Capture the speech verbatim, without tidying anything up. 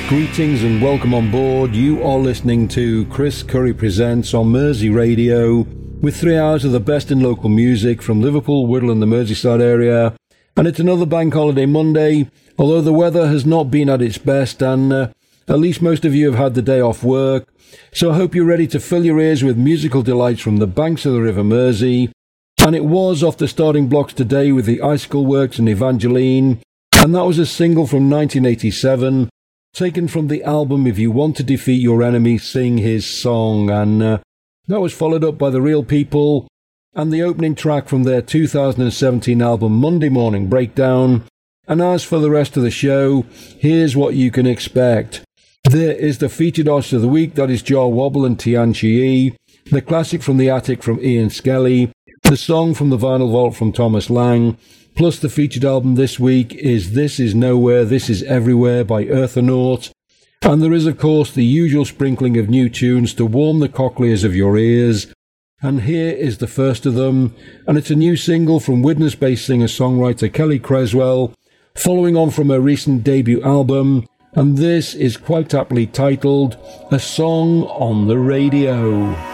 Greetings and welcome on board. You are listening to Chris Curry Presents on Mersey Radio, with three hours of the best in local music from Liverpool, Whittle and the Merseyside area. And it's another bank holiday Monday, although the weather has not been at its best, and uh, at least most of you have had the day off work. So I hope you're ready to fill your ears with musical delights from the banks of the River Mersey. And it was off the starting blocks today with the Icicle Works and Evangeline, and that was a single from nineteen eighty-seven, taken from the album If You Want to Defeat Your Enemy, Sing His Song, and uh, that was followed up by The Real People and the opening track from their two thousand seventeen album Monday Morning Breakdown. And as for the rest of the show, here's what you can expect. There is the featured artist of the week, that is Jar Wobble and Tian Chi, the classic from the Attic from Ian Skelly, the song from the Vinyl Vault from Thomas Lang, plus the featured album this week is This Is Nowhere, This Is Everywhere by Earthanaut. And there is, of course, the usual sprinkling of new tunes to warm the cochlears of your ears. And here is the first of them, and it's a new single from Widnes-based singer-songwriter Kelly Creswell, following on from her recent debut album, and this is quite aptly titled A Song on the Radio.